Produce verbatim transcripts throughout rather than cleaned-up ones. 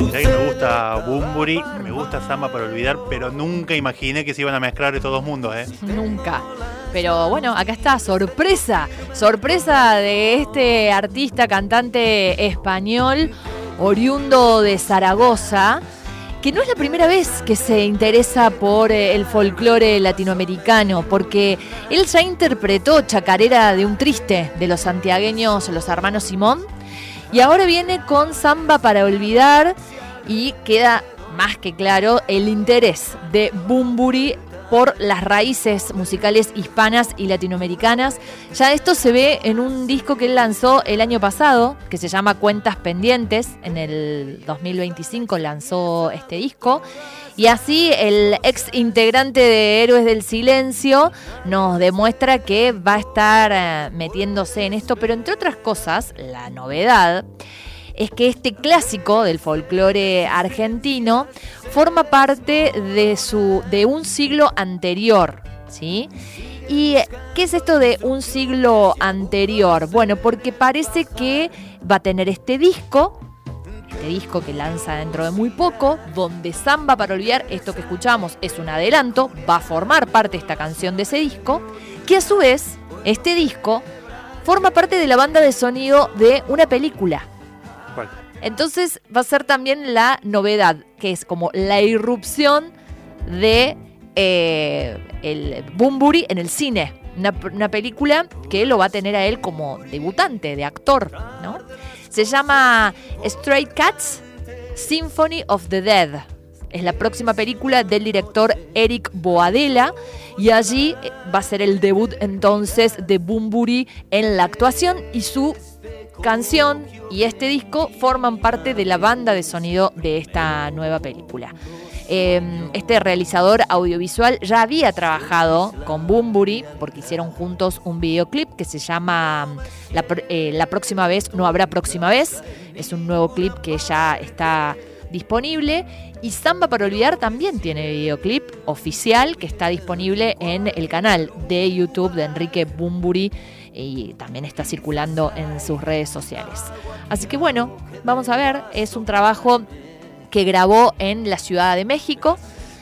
Mirá que me gusta Bunbury, me gusta Samba para olvidar, pero nunca imaginé que se iban a mezclar estos dos mundos, ¿eh? Nunca. Pero bueno, acá está, sorpresa, sorpresa de este artista, cantante español, oriundo de Zaragoza, que no es la primera vez que se interesa por el folclore latinoamericano, porque él ya interpretó Chacarera de un Triste de los santiagueños, los hermanos Simón, y ahora viene con Samba para olvidar y queda más que claro el interés de Bunbury por las raíces musicales hispanas y latinoamericanas. Ya esto se ve en un disco que él lanzó el año pasado, que se llama Cuentas Pendientes. En el dos mil veinticinco lanzó este disco. Y así el ex integrante de Héroes del Silencio nos demuestra que va a estar metiéndose en esto, pero entre otras cosas, la novedad es que este clásico del folclore argentino forma parte de, su, de un siglo anterior, ¿sí? ¿Y qué es esto de un siglo anterior? Bueno, porque parece que va a tener este disco, este disco que lanza dentro de muy poco, donde Samba para olvidar, esto que escuchamos es un adelanto, va a formar parte esta canción de ese disco, que a su vez, este disco forma parte de la banda de sonido de una película. ¿Cuál? Entonces va a ser también la novedad, que es como la irrupción de eh, el Bunbury en el cine. Una, una película que lo va a tener a él como debutante, de actor, ¿no? Se llama Stray Cats, Symphony of the Dead. Es la próxima película del director Eric Boadella y allí va a ser el debut entonces de Bunbury en la actuación, y su canción y este disco forman parte de la banda de sonido de esta nueva película. Eh, este realizador audiovisual ya había trabajado con Bunbury porque hicieron juntos un videoclip que se llama La, eh, La próxima vez no habrá próxima vez. Es un nuevo clip que ya está disponible, y Samba para olvidar también tiene videoclip oficial que está disponible en el canal de YouTube de Enrique Bunbury y también está circulando en sus redes sociales. Así que bueno, vamos a ver, es un trabajo que grabó en la Ciudad de México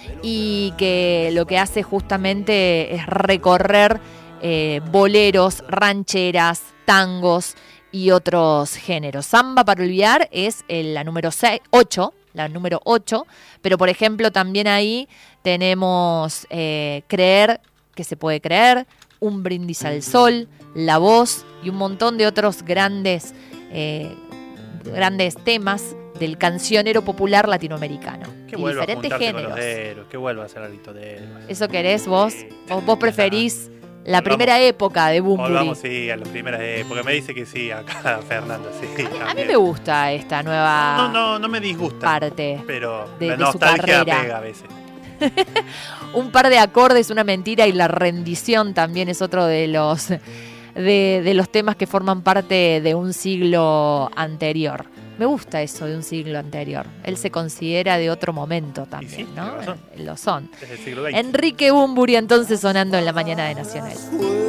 y que lo que hace justamente es recorrer eh, boleros, rancheras, tangos y otros géneros. Samba para olvidar es el, la número ocho, la número ocho, pero por ejemplo también ahí tenemos eh, Creer que se puede creer, Un brindis al sol, La voz y un montón de otros grandes, eh, grandes temas del cancionero popular latinoamericano. Que y vuelva diferentes a juntarse géneros. Con los héroes, que vuelva a hacer alito de héroes. ¿Eso querés vos? ¿Vos, vos preferís la Volvamos, primera época de Bunbury? Volvamos, sí, a las primeras épocas. Me dice que sí, acá Fernando, sí. A mí, a mí me gusta esta nueva No, no, no me disgusta. parte Pero de, la de su nostalgia carrera. pega a veces. Un par de acordes, una mentira y la rendición también es otro de los de, de los temas que forman parte de un siglo anterior. Me gusta eso de un siglo anterior. Él se considera de otro momento también, sí, ¿no? tiene razón. Lo son. Desde el siglo veinte. Enrique Bunbury entonces sonando en la mañana de Nacional.